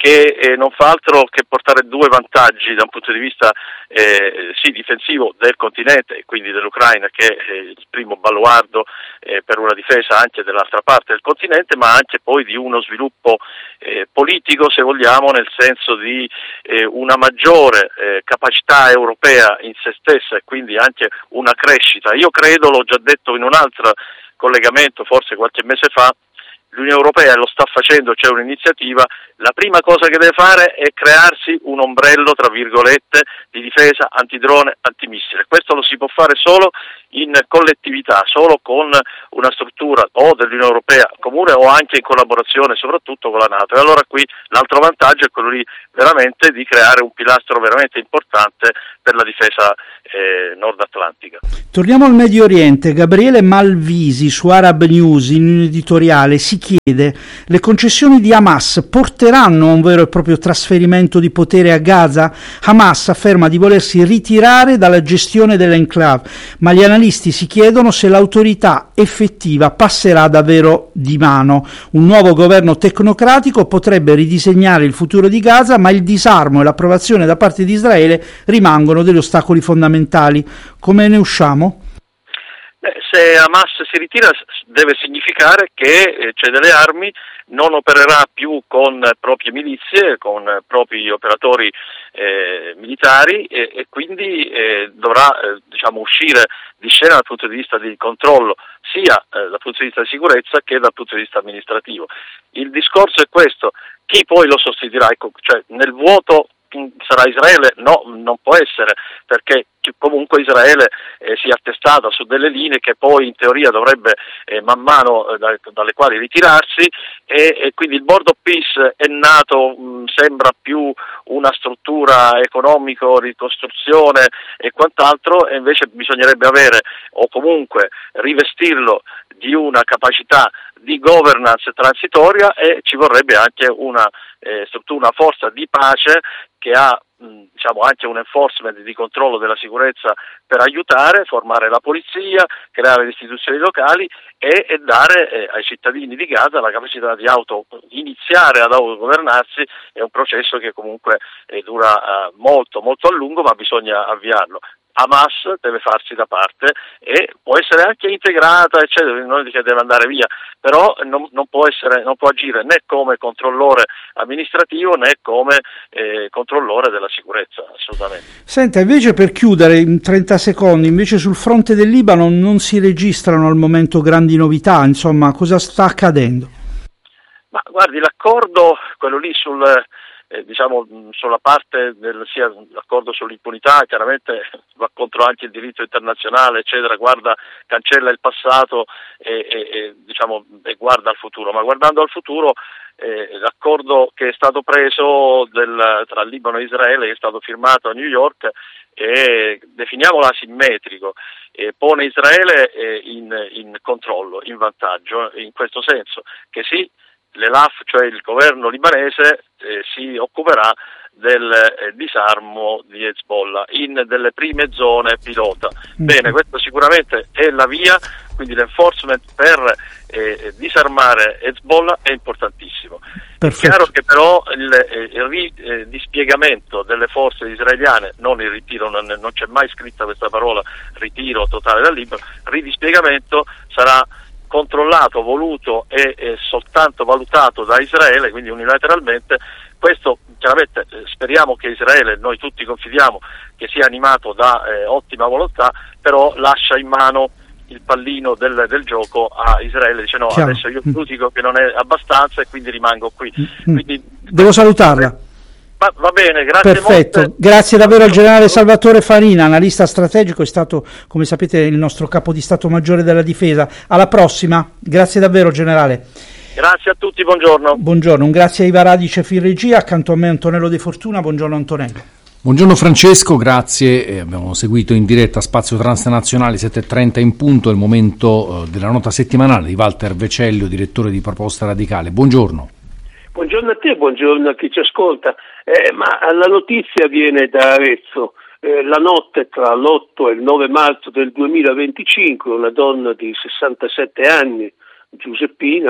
che eh, non fa altro che portare due vantaggi da un punto di vista eh, sì, difensivo del continente e quindi dell'Ucraina, che è il primo baluardo eh, per una difesa anche dell'altra parte del continente, ma anche poi di uno sviluppo eh, politico, se vogliamo, nel senso di eh, una maggiore eh, capacità europea in se stessa e quindi anche una crescita. Io credo, l'ho già detto in un altro collegamento, forse qualche mese fa, l'Unione Europea lo sta facendo, c'è un'iniziativa, la prima cosa che deve fare è crearsi un ombrello, tra virgolette, di difesa antidrone, antimissile. Questo lo si può fare solo in collettività, solo con una struttura o dell'Unione Europea comune o anche in collaborazione soprattutto con la NATO. E allora qui l'altro vantaggio è quello lì veramente di creare un pilastro veramente importante per la difesa eh, nord-atlantica. Torniamo al Medio Oriente. Gabriele Malvisi su Arab News in un editoriale si chiede: le concessioni di Hamas porteranno a un vero e proprio trasferimento di potere a Gaza? Hamas afferma di volersi ritirare dalla gestione dell'enclave, ma gli analisti si chiedono se l'autorità effettiva passerà davvero di mano. Un nuovo governo tecnocratico potrebbe ridisegnare il futuro di Gaza, ma il disarmo e l'approvazione da parte di Israele rimangono degli ostacoli fondamentali. Come ne usciamo? Eh, se Hamas si ritira deve significare che eh, c'è delle armi, non opererà più con proprie milizie, con propri operatori eh, militari e, e quindi eh, dovrà eh, diciamo uscire di scena dal punto di vista di controllo, sia eh, dal punto di vista di sicurezza che dal punto di vista amministrativo. Il discorso è questo: chi poi lo sostituirà? Ecco, cioè nel vuoto sarà Israele? No, non può essere, perché comunque Israele eh, si è attestata su delle linee che poi in teoria dovrebbe eh, man mano eh, da, dalle quali ritirarsi e, e quindi il Board of Peace è nato, mh, sembra più una struttura economico, ricostruzione e quant'altro, e invece bisognerebbe avere o comunque rivestirlo di una capacità di governance transitoria e ci vorrebbe anche una eh, struttura, una forza di pace che ha mh, diciamo anche un enforcement di controllo della sicurezza per aiutare, formare la polizia, creare le istituzioni locali e, e dare eh, ai cittadini di Gaza la capacità di auto iniziare ad autogovernarsi. È un processo che comunque eh, dura eh, molto molto a lungo, ma bisogna avviarlo. Hamas deve farsi da parte e può essere anche integrata, eccetera, non è che deve andare via, però non, non può essere, non può agire né come controllore amministrativo né come eh, controllore della sicurezza, assolutamente. Senta, invece, per chiudere in trenta secondi, invece sul fronte del Libano non si registrano al momento grandi novità, insomma, cosa sta accadendo? Ma guardi, l'accordo, quello lì sul Eh, diciamo sulla parte del sia l'accordo sull'impunità, chiaramente va contro anche il diritto internazionale, eccetera, guarda, cancella il passato e, e, e diciamo e guarda al futuro, ma guardando al futuro eh, l'accordo che è stato preso del, tra Libano e Israele, che è stato firmato a New York, e definiamolo asimmetrico, e pone Israele eh, in, in controllo, in vantaggio, in questo senso che sì, l'E L A F, cioè il governo libanese, eh, si occuperà del eh, disarmo di Hezbollah in delle prime zone pilota. Bene, questo sicuramente è la via, quindi l'enforcement per eh, disarmare Hezbollah è importantissimo. Perfetto. È chiaro che però il, il ridispiegamento delle forze israeliane, non il ritiro, non, non c'è mai scritta questa parola ritiro totale dal Libano, ridispiegamento sarà controllato, voluto e, e soltanto valutato da Israele, quindi unilateralmente. Questo chiaramente eh, speriamo che Israele, noi tutti confidiamo che sia animato da eh, ottima volontà, però lascia in mano il pallino del, del gioco a Israele, dice no, Chiaro. Adesso io giudico che non è abbastanza e quindi rimango qui. Quindi, devo salutarla. Va, va bene, grazie. Perfetto, molte. Grazie davvero al generale Salvatore Farina, analista strategico, è stato, come sapete, il nostro capo di Stato Maggiore della Difesa. Alla prossima, grazie davvero generale. Grazie a tutti, buongiorno. Buongiorno, un grazie a Iva Radice in regia, accanto a me Antonello De Fortuna, buongiorno Antonello. Buongiorno Francesco, grazie. Eh, abbiamo seguito in diretta Spazio Transnazionale sette e trenta in punto, è il momento eh, della nota settimanale di Walter Vecellio, direttore di Proposta Radicale. Buongiorno. Buongiorno a te, buongiorno a chi ci ascolta. Eh, ma la notizia viene da Arezzo. Eh, la notte tra l'otto e il nove marzo del duemilaventicinque una donna di sessantasette anni, Giuseppina,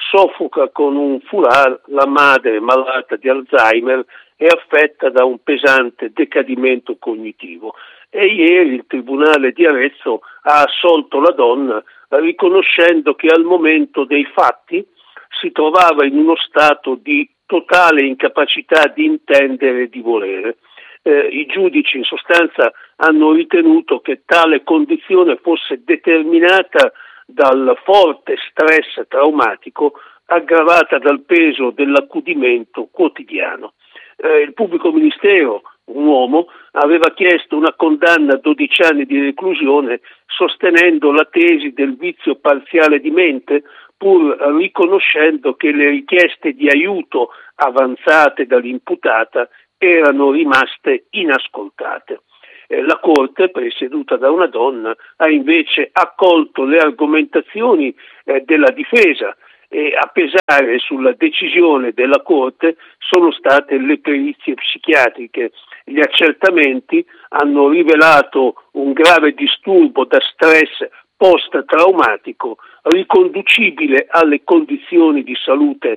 soffoca con un foulard la madre malata di Alzheimer e affetta da un pesante decadimento cognitivo. E ieri il Tribunale di Arezzo ha assolto la donna riconoscendo che al momento dei fatti si trovava in uno stato di totale incapacità di intendere e di volere. Eh, I giudici in sostanza hanno ritenuto che tale condizione fosse determinata dal forte stress traumatico aggravata dal peso dell'accudimento quotidiano. Eh, il pubblico ministero, un uomo, aveva chiesto una condanna a dodici anni di reclusione sostenendo la tesi del vizio parziale di mente, pur riconoscendo che le richieste di aiuto avanzate dall'imputata erano rimaste inascoltate. Eh, la Corte, presieduta da una donna, ha invece accolto le argomentazioni eh, della difesa e a pesare sulla decisione della Corte sono state le perizie psichiatriche. Gli accertamenti hanno rivelato un grave disturbo da stress post-traumatico riconducibile alle condizioni di salute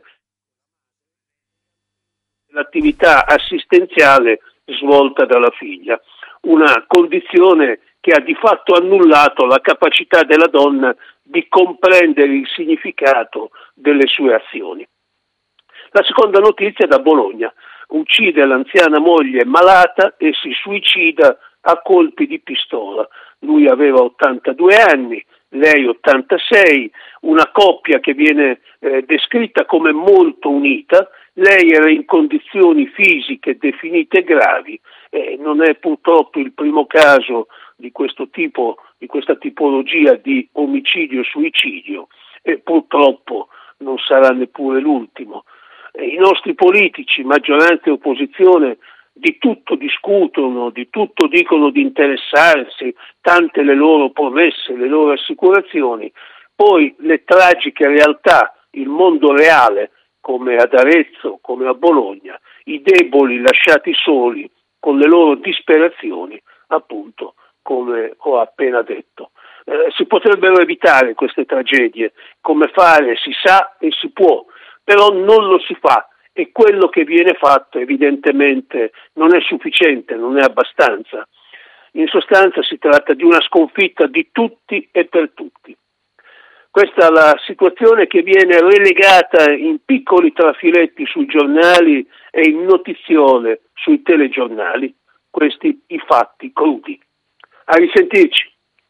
dell'attività assistenziale svolta dalla figlia, una condizione che ha di fatto annullato la capacità della donna di comprendere il significato delle sue azioni. La seconda notizia è da Bologna. Uccide l'anziana moglie malata e si suicida a colpi di pistola. Lui aveva ottantadue anni, lei ottantasei, una coppia che viene eh, descritta come molto unita. Lei era in condizioni fisiche definite gravi e non è purtroppo il primo caso di questo tipo, di questa tipologia di omicidio-suicidio e purtroppo non sarà neppure l'ultimo. I nostri politici, maggioranza e opposizione, di tutto discutono, di tutto dicono di interessarsi, tante le loro promesse, le loro assicurazioni, poi le tragiche realtà, il mondo reale, come ad Arezzo, come a Bologna, i deboli lasciati soli con le loro disperazioni, appunto, come ho appena detto. Eh, si potrebbero evitare queste tragedie, come fare si sa e si può, però non lo si fa e quello che viene fatto evidentemente non è sufficiente, non è abbastanza. In sostanza si tratta di una sconfitta di tutti e per tutti. Questa è la situazione che viene relegata in piccoli trafiletti sui giornali e in notizione sui telegiornali. Questi i fatti crudi. A risentirci.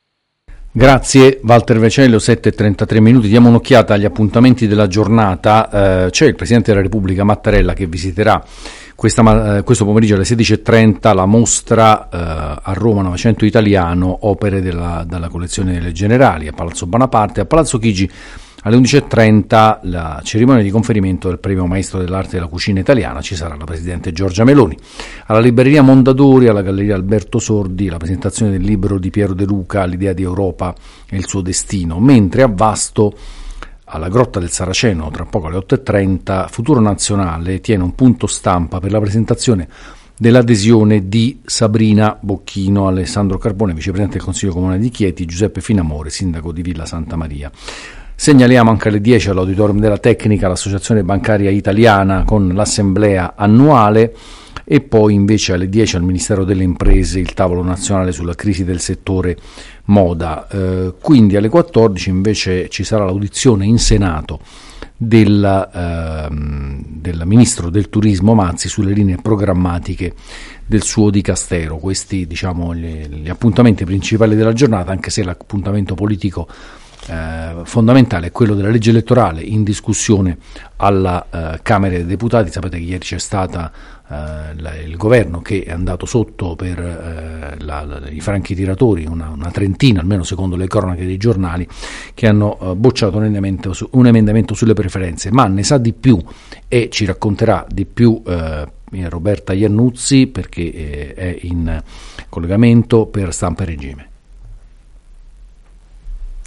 Grazie Walter Vecellio, sette e trentatré minuti. Diamo un'occhiata agli appuntamenti della giornata. Eh, c'è il Presidente della Repubblica Mattarella che visiterà questa, eh, questo pomeriggio alle sedici e trenta la mostra eh, a Roma Novecento Italiano, opere della, dalla collezione delle Generali, a Palazzo Bonaparte. A Palazzo Chigi alle undici e trenta la cerimonia di conferimento del premio Maestro dell'Arte della Cucina Italiana, ci sarà la Presidente Giorgia Meloni. Alla Libreria Mondadori, alla Galleria Alberto Sordi, la presentazione del libro di Piero De Luca, L'idea di Europa e il suo destino, mentre a Vasto, alla Grotta del Saraceno, tra poco alle otto e trenta, Futuro Nazionale tiene un punto stampa per la presentazione dell'adesione di Sabrina Bocchino, Alessandro Carbone, Vicepresidente del Consiglio Comunale di Chieti, Giuseppe Finamore, Sindaco di Villa Santa Maria. Segnaliamo anche alle dieci all'Auditorium della Tecnica l'Associazione Bancaria Italiana con l'assemblea annuale e poi invece alle dieci al Ministero delle Imprese il tavolo nazionale sulla crisi del settore moda. Eh, quindi alle quattordici invece ci sarà l'audizione in Senato del, eh, del Ministro del Turismo Mazzi sulle linee programmatiche del suo dicastero. Questi, diciamo, gli, gli appuntamenti principali della giornata, anche se l'appuntamento politico Eh, fondamentale è quello della legge elettorale in discussione alla eh, Camera dei Deputati. Sapete che ieri c'è stata eh, la, il governo che è andato sotto per eh, la, la, i franchi tiratori, una, una trentina almeno secondo le cronache dei giornali, che hanno eh, bocciato un emendamento, su, un emendamento sulle preferenze, ma ne sa di più e ci racconterà di più eh, Roberta Iannuzzi, perché eh, è in collegamento per Stampa e Regime.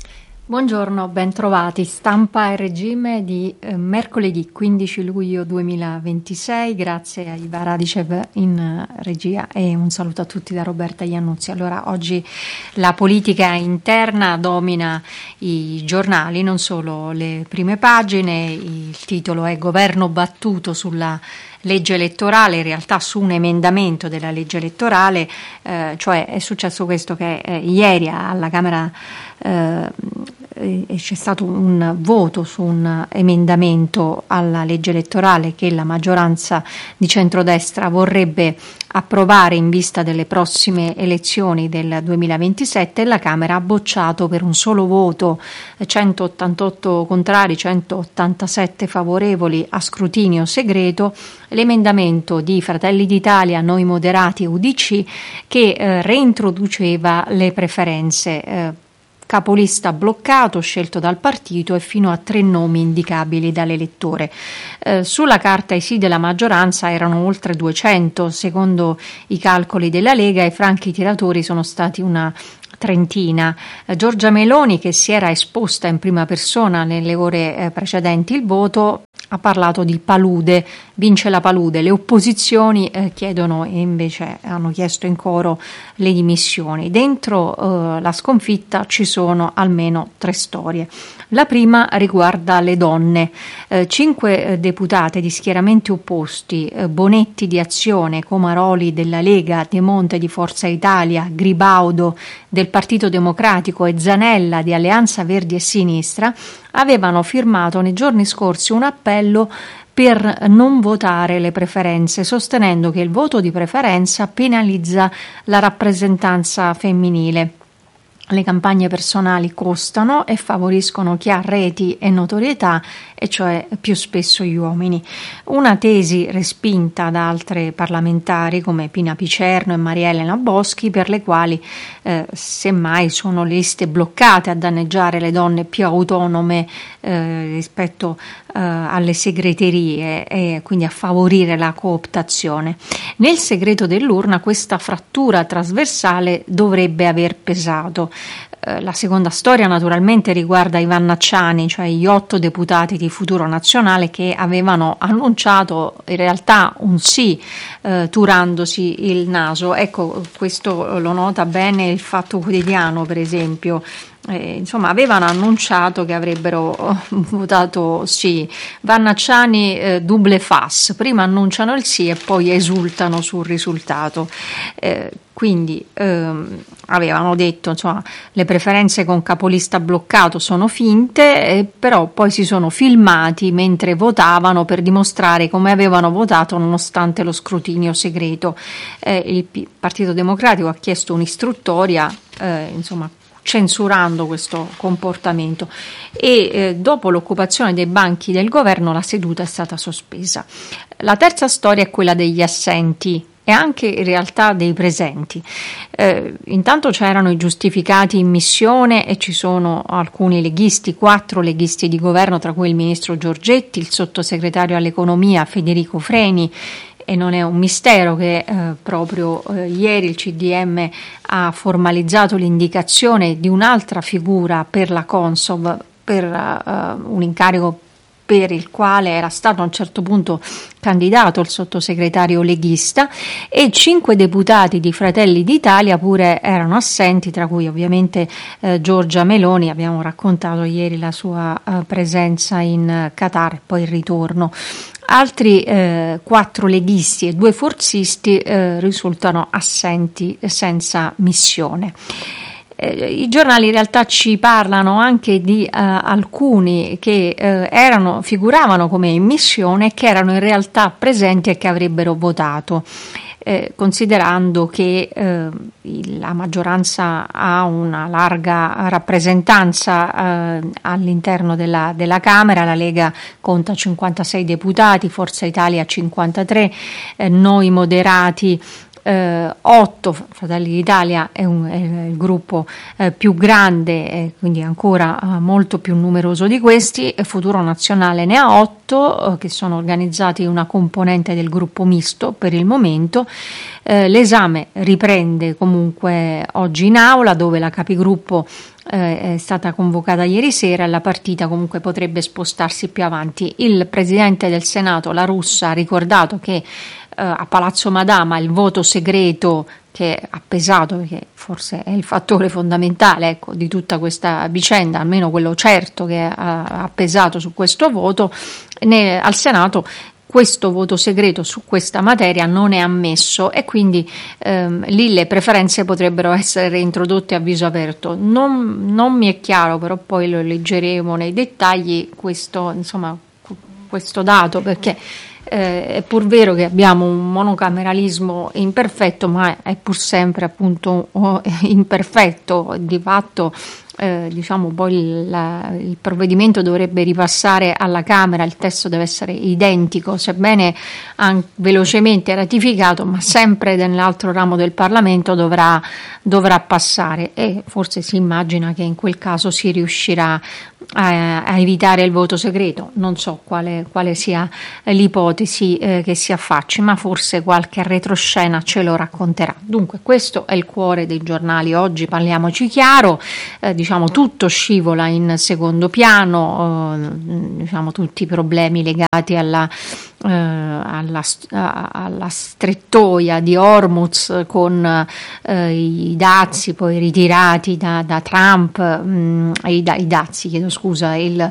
Buongiorno, bentrovati. Stampa e regime di eh, mercoledì quindici luglio duemilaventisei. Grazie a Iva Radicev in uh, regia e un saluto a tutti da Roberta Iannuzzi. Allora, oggi la politica interna domina i giornali, non solo le prime pagine. Il titolo è Governo battuto sulla legge elettorale, in realtà su un emendamento della legge elettorale, eh, cioè è successo questo che eh, ieri alla Camera eh, c'è stato un voto su un emendamento alla legge elettorale che la maggioranza di centrodestra vorrebbe approvare in vista delle prossime elezioni del duemilaventisette, e la Camera ha bocciato per un solo voto, centottantotto contrari, centottantasette favorevoli a scrutinio segreto, l'emendamento di Fratelli d'Italia, Noi Moderati e U D C che eh, reintroduceva le preferenze, eh, capolista bloccato scelto dal partito e fino a tre nomi indicabili dall'elettore. Eh, sulla carta i sì della maggioranza erano oltre duecento, secondo i calcoli della Lega i franchi tiratori sono stati una trentina. Eh, Giorgia Meloni, che si era esposta in prima persona nelle ore eh, precedenti il voto, ha parlato di palude, vince la palude. Le opposizioni eh, chiedono e invece hanno chiesto in coro le dimissioni. Dentro eh, la sconfitta ci sono almeno tre storie. La prima riguarda le donne. Eh, cinque eh, deputate di schieramenti opposti, eh, Bonetti di Azione, Comaroli della Lega, De Monte di Forza Italia, Gribaudo del Partito Democratico e Zanella di Alleanza Verdi e Sinistra, avevano firmato nei giorni scorsi un appello per non votare le preferenze, sostenendo che il voto di preferenza penalizza la rappresentanza femminile. Le campagne personali costano e favoriscono chi ha reti e notorietà, e cioè più spesso gli uomini. Una tesi respinta da altre parlamentari come Pina Picerno e Maria Elena Boschi, per le quali eh, semmai sono le liste bloccate a danneggiare le donne più autonome eh, rispetto eh, alle segreterie e quindi a favorire la cooptazione. Nel segreto dell'urna questa frattura trasversale dovrebbe aver pesato. La seconda storia naturalmente riguarda i Vannacciani, cioè gli otto deputati di Futuro Nazionale che avevano annunciato in realtà un sì, eh, turandosi il naso. Ecco, questo lo nota bene il Fatto Quotidiano, per esempio. Eh, insomma, avevano annunciato che avrebbero votato sì. Vannacciani eh, double face, prima annunciano il sì e poi esultano sul risultato. Eh, quindi ehm, avevano detto, insomma, le preferenze con capolista bloccato sono finte, eh, però poi si sono filmati mentre votavano per dimostrare come avevano votato nonostante lo scrutinio segreto. Eh, il P- Partito Democratico ha chiesto un'istruttoria, eh, insomma, censurando questo comportamento, e eh, dopo l'occupazione dei banchi del governo la seduta è stata sospesa. La terza storia è quella degli assenti e anche in realtà dei presenti. Eh, intanto c'erano i giustificati in missione e ci sono alcuni leghisti, quattro leghisti di governo, tra cui il ministro Giorgetti, il sottosegretario all'economia Federico Freni. E non è un mistero che eh, proprio eh, ieri il C D M ha formalizzato l'indicazione di un'altra figura per la Consob, per uh, un incarico per il quale era stato a un certo punto candidato il sottosegretario leghista, e cinque deputati di Fratelli d'Italia pure erano assenti, tra cui ovviamente eh, Giorgia Meloni. Abbiamo raccontato ieri la sua uh, presenza in Qatar e poi il ritorno. Altri eh, quattro leghisti e due forzisti eh, risultano assenti senza missione. Eh, I giornali in realtà ci parlano anche di eh, alcuni che eh, erano, figuravano come in missione, che erano in realtà presenti e che avrebbero votato. Eh, considerando che eh, la maggioranza ha una larga rappresentanza eh, all'interno della, della Camera, la Lega conta cinquantasei deputati, Forza Italia cinquantatré, eh, Noi Moderati eh, otto, Fratelli d'Italia è, un, è il gruppo eh, più grande, eh, quindi ancora eh, molto più numeroso di questi, e Futuro Nazionale ne ha otto, eh, che sono organizzati una componente del gruppo misto per il momento. Eh, l'esame riprende comunque oggi in aula, dove la capigruppo eh, è stata convocata ieri sera, e la partita comunque potrebbe spostarsi più avanti. Il Presidente del Senato, La Russa, ha ricordato che a Palazzo Madama il voto segreto, che ha pesato, perché forse è il fattore fondamentale, ecco, di tutta questa vicenda, almeno quello certo che ha, ha pesato su questo voto, ne, al Senato questo voto segreto su questa materia non è ammesso, e quindi ehm, lì le preferenze potrebbero essere reintrodotte a viso aperto. Non, non mi è chiaro, però poi lo leggeremo nei dettagli questo, insomma, questo dato, perché Eh, è pur vero che abbiamo un monocameralismo imperfetto, ma è pur sempre appunto imperfetto. Di fatto eh, diciamo poi il, la, il provvedimento dovrebbe ripassare alla Camera, il testo deve essere identico, sebbene anche velocemente ratificato, ma sempre nell'altro ramo del Parlamento dovrà, dovrà passare, e forse si immagina che in quel caso si riuscirà a, a evitare il voto segreto. Non so quale, quale sia l'ipotesi eh, che si affacci, ma forse qualche retroscena ce lo racconterà. Dunque questo è il cuore dei giornali oggi, parliamoci chiaro, eh, diciamo tutto scivola in secondo piano, eh, diciamo tutti i problemi legati alla eh, alla, alla strettoia di Hormuz con eh, i dazi poi ritirati da, da Trump, mh, i, i dazi, chiedo scusa, il,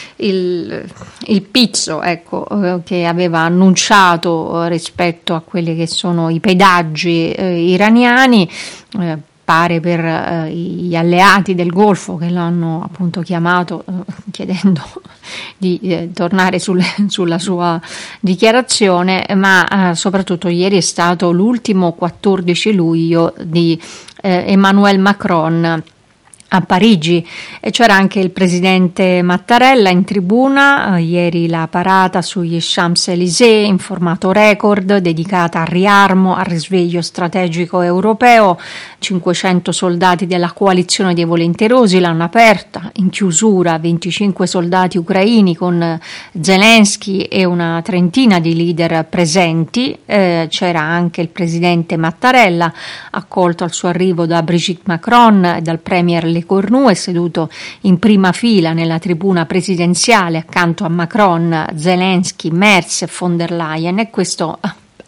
il, il pizzo, ecco, eh, che aveva annunciato eh, rispetto a quelli che sono i pedaggi eh, iraniani, eh, pare per eh, gli alleati del Golfo, che l'hanno appunto chiamato eh, chiedendo di eh, tornare sul, sulla sua dichiarazione, ma eh, soprattutto ieri è stato l'ultimo quattordici luglio di eh, Emmanuel Macron a Parigi, e c'era anche il presidente Mattarella in tribuna. Eh, ieri la parata sugli Champs-Élysées in formato record, dedicata al riarmo, al risveglio strategico europeo. cinquecento soldati della coalizione dei volenterosi l'hanno aperta, in chiusura venticinque soldati ucraini con Zelensky e una trentina di leader presenti. Eh, c'era anche il presidente Mattarella, accolto al suo arrivo da Brigitte Macron e dal premier Le Cornu, è seduto in prima fila nella tribuna presidenziale accanto a Macron, Zelensky, Merz e von der Leyen, e questo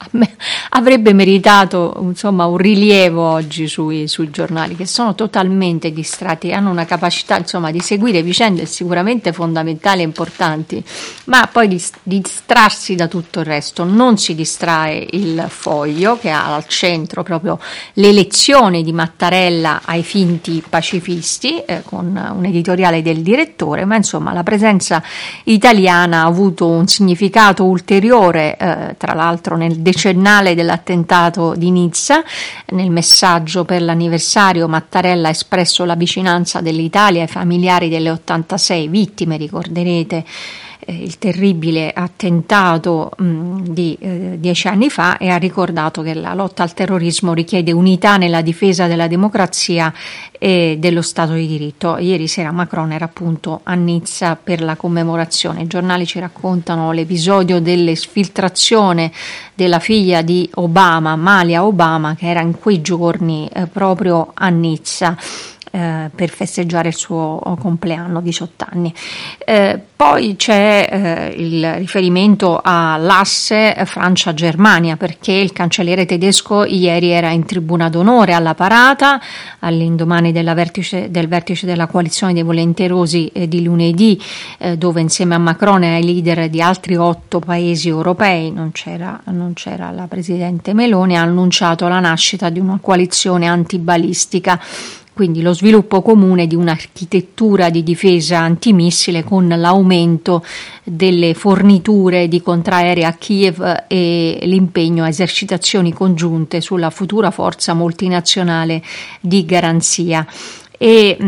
avrebbe meritato insomma un rilievo oggi sui, sui giornali, che sono totalmente distratti, hanno una capacità insomma di seguire vicende sicuramente fondamentali e importanti, ma poi di, di distrarsi da tutto il resto. Non si distrae il Foglio, che ha al centro proprio l'elezione di Mattarella ai finti pacifisti, eh, con un editoriale del direttore, ma insomma la presenza italiana ha avuto un significato ulteriore, eh, tra l'altro nel decennale dell'attentato di Nizza. Nel messaggio per l'anniversario Mattarella ha espresso la vicinanza dell'Italia ai familiari delle ottantasei vittime, ricorderete eh, il terribile attentato mh, di eh, dieci anni fa, e ha ricordato che la lotta al terrorismo richiede unità nella difesa della democrazia e dello Stato di diritto. Ieri sera Macron era appunto a Nizza per la commemorazione. I giornali ci raccontano l'episodio dell'esfiltrazione della figlia di Obama, Malia Obama, che era in quei giorni eh, proprio a Nizza eh, per festeggiare il suo compleanno, diciotto anni. Eh, poi c'è eh, il riferimento all'asse Francia-Germania, perché il cancelliere tedesco ieri era in tribuna d'onore alla parata, all'indomani della vertice, del vertice della coalizione dei volenterosi eh, di lunedì, eh, dove insieme a Macron e ai leader di altri otto paesi europei, non c'era, non c'era la presidente Meloni, ha annunciato la nascita di una coalizione antibalistica, quindi lo sviluppo comune di un'architettura di difesa antimissile, con l'aumento delle forniture di contraerei a Kiev e l'impegno a esercitazioni congiunte sulla futura forza multinazionale di garanzia. E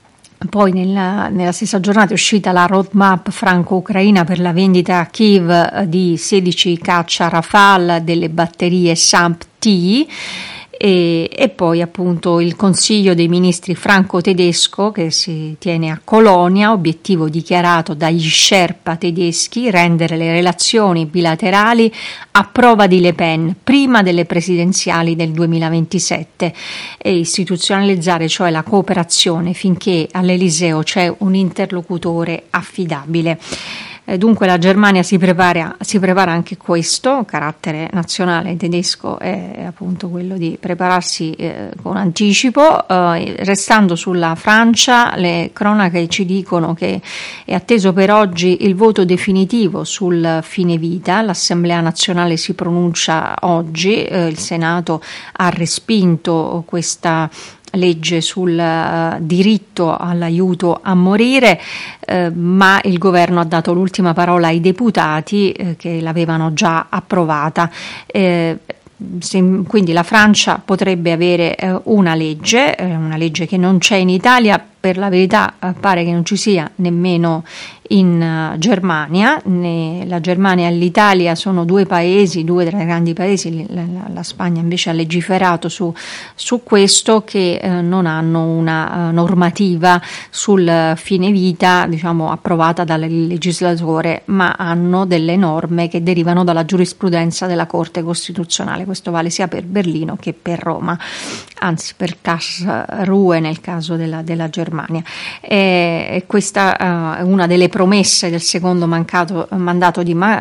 poi nella, nella stessa giornata è uscita la roadmap franco-ucraina per la vendita a Kiev di sedici caccia Rafale, delle batterie SAMP T. E, e poi appunto il Consiglio dei Ministri franco-tedesco che si tiene a Colonia, obiettivo dichiarato dagli Sherpa tedeschi, rendere le relazioni bilaterali a prova di Le Pen prima delle presidenziali del duemilaventisette e istituzionalizzare cioè la cooperazione finché all'Eliseo c'è un interlocutore affidabile. Dunque la Germania si prepara, si prepara anche questo, carattere nazionale tedesco è appunto quello di prepararsi eh, con anticipo. Eh, restando sulla Francia, le cronache ci dicono che è atteso per oggi il voto definitivo sul fine vita, l'Assemblea nazionale si pronuncia oggi, eh, il Senato ha respinto questa legge sul uh, diritto all'aiuto a morire, eh, ma il governo ha dato l'ultima parola ai deputati eh, che l'avevano già approvata. Eh, se, quindi la Francia potrebbe avere eh, una legge, eh, una legge che non c'è in Italia. Per la verità eh, pare che non ci sia nemmeno in uh, Germania, né la Germania e l'Italia sono due paesi, due tra i grandi paesi, la, la, la Spagna invece ha legiferato su, su questo, che eh, non hanno una uh, normativa sul fine vita, diciamo, approvata dal legislatore, ma hanno delle norme che derivano dalla giurisprudenza della Corte Costituzionale. Questo vale sia per Berlino che per Roma, anzi per Karlsruhe nel caso della, della Germania. E questa uh, è una delle promesse del secondo mancato, mandato di,